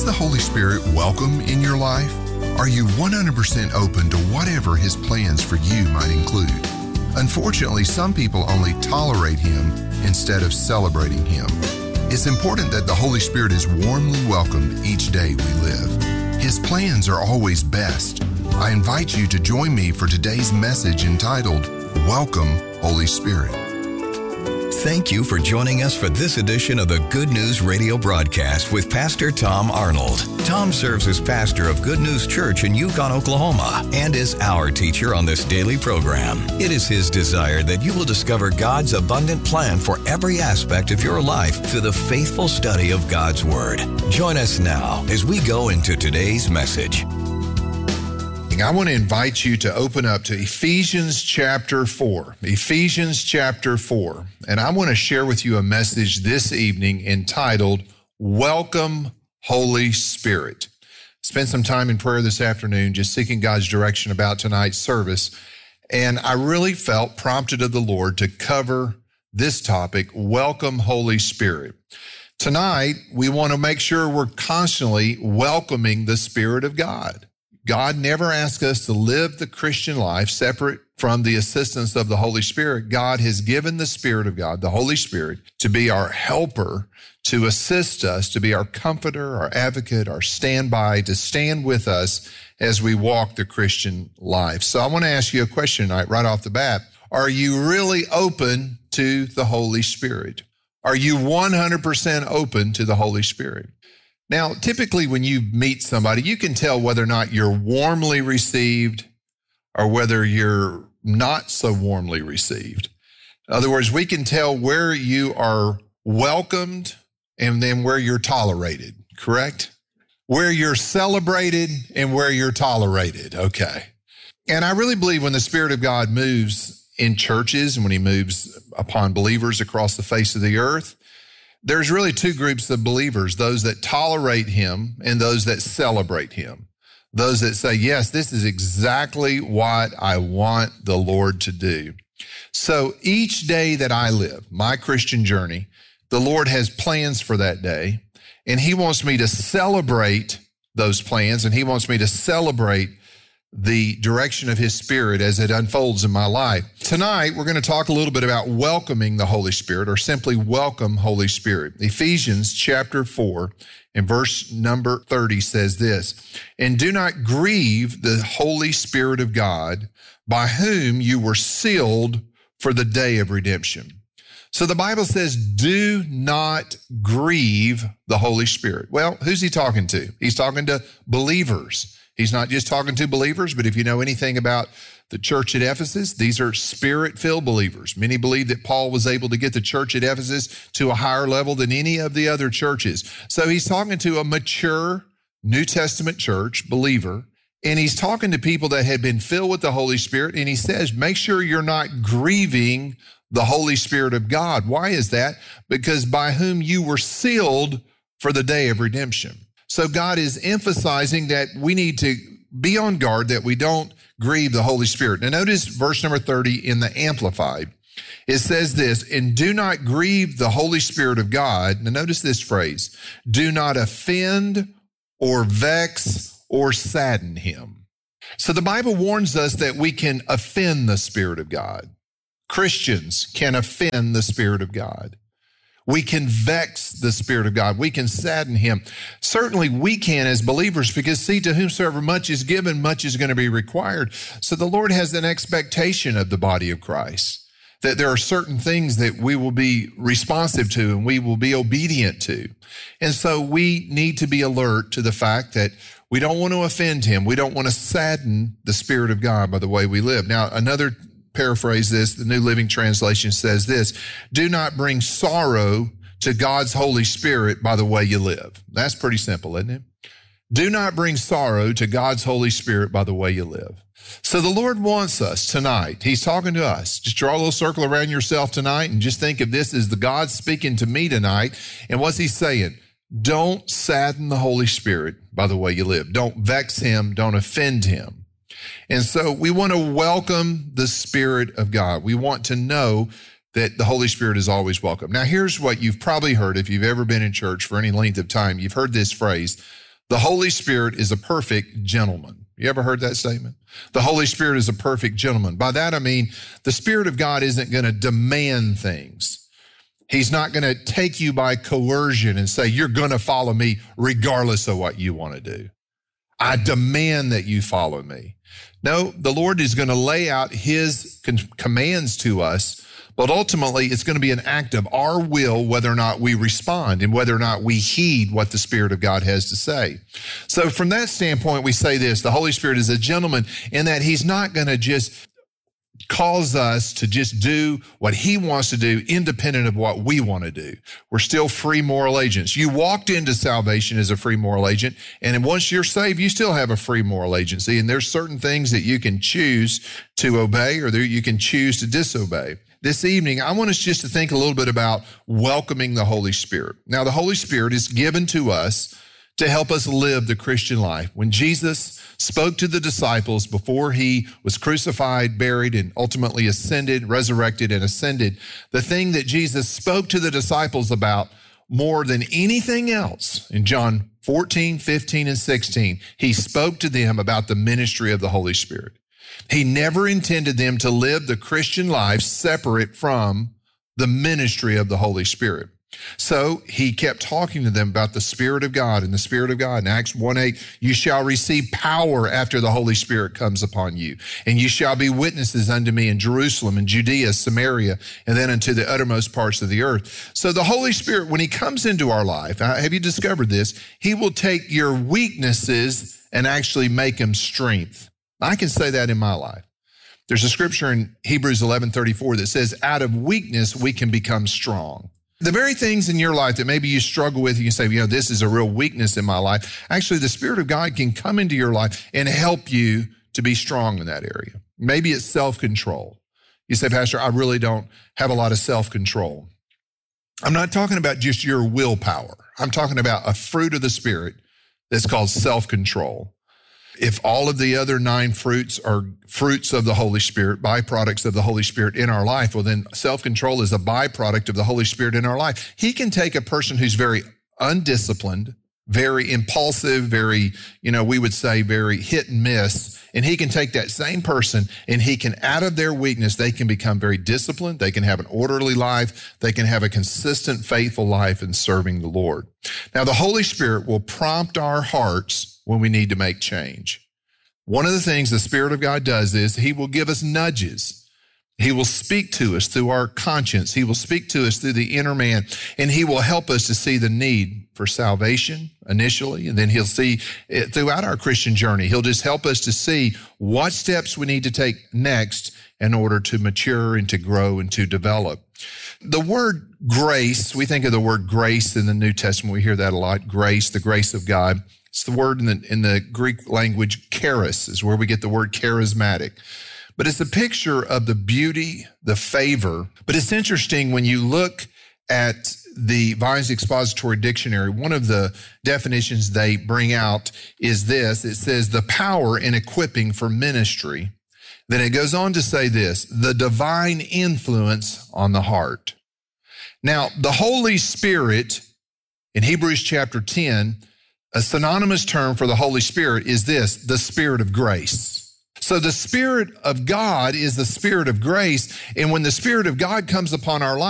Is the Holy Spirit welcome in your life? Are you 100% open to whatever His plans for you might include? Unfortunately, some people only tolerate Him instead of celebrating Him. It's important that the Holy Spirit is warmly welcomed each day we live. His plans are always best. I invite you to join me for today's message entitled, Welcome, Holy Spirit. Thank you for joining us for this edition of the Good News Radio broadcast with Pastor Tom Arnold. Tom serves as pastor of Good News Church in Yukon, Oklahoma, and is our teacher on this daily program. It is his desire that you will discover God's abundant plan for every aspect of your life through the faithful study of God's Word. Join us now as we go into today's message. I want to invite you to open up to Ephesians chapter 4. Ephesians chapter 4. And I want to share with you a message this evening entitled, Welcome, Holy Spirit. Spent some time in prayer this afternoon, just seeking God's direction about tonight's service. And I really felt prompted of the Lord to cover this topic, Welcome, Holy Spirit. Tonight, we want to make sure we're constantly welcoming the Spirit of God. God never asked us to live the Christian life separate from the assistance of the Holy Spirit. God has given the Spirit of God, the Holy Spirit, to be our helper, to assist us, to be our comforter, our advocate, our standby, to stand with us as we walk the Christian life. So I want to ask you a question tonight right off the bat. Are you really open to the Holy Spirit? Are you 100% open to the Holy Spirit? Now, typically when you meet somebody, you can tell whether or not you're warmly received or whether you're not so warmly received. In other words, we can tell where you are welcomed and then where you're tolerated, correct? Where you're celebrated and where you're tolerated, okay. And I really believe when the Spirit of God moves in churches and when He moves upon believers across the face of the earth, there's really two groups of believers, those that tolerate Him and those that celebrate Him. Those that say, yes, this is exactly what I want the Lord to do. So each day that I live, my Christian journey, the Lord has plans for that day, and He wants me to celebrate those plans, and He wants me to celebrate the direction of His Spirit as it unfolds in my life. Tonight, we're going to talk a little bit about welcoming the Holy Spirit, or simply welcome Holy Spirit. Ephesians chapter 4 and verse number 30 says this, and do not grieve the Holy Spirit of God, by whom you were sealed for the day of redemption. So the Bible says, do not grieve the Holy Spirit. Well, who's He talking to? He's talking to believers. He's not just talking to believers, but if you know anything about the church at Ephesus, these are Spirit-filled believers. Many believe that Paul was able to get the church at Ephesus to a higher level than any of the other churches. So he's talking to a mature New Testament church believer, and he's talking to people that had been filled with the Holy Spirit, and he says, make sure you're not grieving the Holy Spirit of God. Why is that? Because by whom you were sealed for the day of redemption. So God is emphasizing that we need to be on guard that we don't grieve the Holy Spirit. Now notice verse number 30 in the Amplified. It says this, and do not grieve the Holy Spirit of God. Now notice this phrase, do not offend or vex or sadden Him. So the Bible warns us that we can offend the Spirit of God. Christians can offend the Spirit of God. We can vex the Spirit of God. We can sadden Him. Certainly we can as believers, because see, to whomsoever much is given, much is going to be required. So the Lord has an expectation of the body of Christ, that there are certain things that we will be responsive to and we will be obedient to. And so we need to be alert to the fact that we don't want to offend Him. We don't want to sadden the Spirit of God by the way we live. Now, another paraphrase this, the New Living Translation says this, do not bring sorrow to God's Holy Spirit by the way you live. That's pretty simple, isn't it? Do not bring sorrow to God's Holy Spirit by the way you live. So the Lord wants us tonight. He's talking to us. Just draw a little circle around yourself tonight and just think of this as the God speaking to me tonight. And what's He saying? Don't sadden the Holy Spirit by the way you live. Don't vex Him. Don't offend Him. And so we want to welcome the Spirit of God. We want to know that the Holy Spirit is always welcome. Now, here's what you've probably heard if you've ever been in church for any length of time. You've heard this phrase, The Holy Spirit is a perfect gentleman. You ever heard that statement? The Holy Spirit is a perfect gentleman. By that, I mean, the Spirit of God isn't going to demand things. He's not going to take you by coercion and say, you're going to follow me regardless of what you want to do. I demand that you follow me. No, the Lord is going to lay out his commands to us, but ultimately it's going to be an act of our will whether or not we respond and whether or not we heed what the Spirit of God has to say. So from that standpoint, we say this: the Holy Spirit is a gentleman in that he's not going to just cause us to just do what he wants to do independent of what we want to do. We're still free moral agents. You walked into salvation as a free moral agent, and once you're saved, you still have a free moral agency, and there's certain things that you can choose to obey or you can choose to disobey. This evening, I want us just to think a little bit about welcoming the Holy Spirit. Now, the Holy Spirit is given to us to help us live the Christian life. When Jesus spoke to the disciples before he was crucified, buried, and ultimately ascended, resurrected, and ascended, the thing that Jesus spoke to the disciples about more than anything else in John 14, 15, and 16, he spoke to them about the ministry of the Holy Spirit. He never intended them to live the Christian life separate from the ministry of the Holy Spirit. So he kept talking to them about the Spirit of God and the Spirit of God. In Acts 1:8, you shall receive power after the Holy Spirit comes upon you, and you shall be witnesses unto me in Jerusalem and Judea, Samaria, and then unto the uttermost parts of the earth. So the Holy Spirit, when he comes into our life, have you discovered this? He will take your weaknesses and actually make them strength. I can say that in my life. There's a scripture in Hebrews 11:34 that says, out of weakness, we can become strong. The very things in your life that maybe you struggle with, you say, this is a real weakness in my life. Actually, the Spirit of God can come into your life and help you to be strong in that area. Maybe it's self-control. You say, Pastor, I really don't have a lot of self-control. I'm not talking about just your willpower. I'm talking about a fruit of the Spirit that's called self-control. If all of the other 9 fruits are fruits of the Holy Spirit, byproducts of the Holy Spirit in our life, well, then self-control is a byproduct of the Holy Spirit in our life. He can take a person who's very undisciplined, very impulsive, very, we would say very hit and miss, and he can take that same person and he can, out of their weakness, they can become very disciplined. They can have an orderly life. They can have a consistent, faithful life in serving the Lord. Now, the Holy Spirit will prompt our hearts when we need to make change. One of the things the Spirit of God does is he will give us nudges. He will speak to us through our conscience. He will speak to us through the inner man, and he will help us to see the need for salvation initially, and then he'll see it throughout our Christian journey. He'll just help us to see what steps we need to take next in order to mature and to grow and to develop. The word grace, we think of the word grace in the New Testament. We hear that a lot, grace, the grace of God. It's the word in the Greek language, charis, is where we get the word charismatic. But it's a picture of the beauty, the favor. But it's interesting when you look at the Vine's Expository Dictionary, one of the definitions they bring out is this. It says the power and equipping for ministry. Then it goes on to say this, the divine influence on the heart. Now, the Holy Spirit in Hebrews chapter 10, a synonymous term for the Holy Spirit is this, the Spirit of grace. So the Spirit of God is the Spirit of grace, and when the Spirit of God comes upon our life,